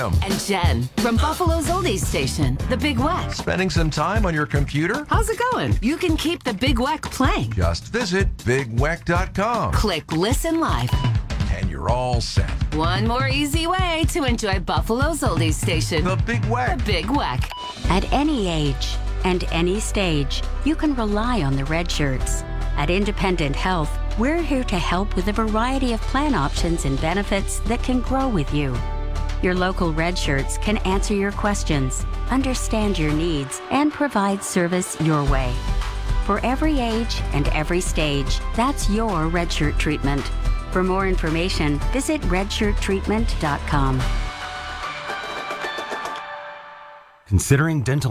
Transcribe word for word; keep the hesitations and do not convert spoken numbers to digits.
And Jen from Buffalo's Oldies Station, The Big Weck. Spending some time on your computer? How's it going? You can keep The Big Weck playing. Just visit big weck dot com. Click Listen Live. And you're all set. One more easy way to enjoy Buffalo's Oldies Station. The Big Weck. The Big Weck. At any age and any stage, you can rely on the Red Shirts. At Independent Health, we're here to help with a variety of plan options and benefits that can grow with you. Your local Red Shirts can answer your questions, understand your needs, and provide service your way. For every age and every stage, that's your Red Shirt treatment. For more information, visit red shirt treatment dot com. Considering dental